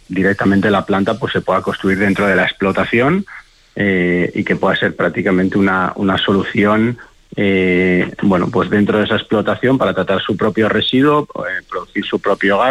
directamente la planta pues se pueda construir dentro de la explotación y que pueda ser prácticamente una solución pues dentro de esa explotación para tratar su propio residuo, producir su propio gas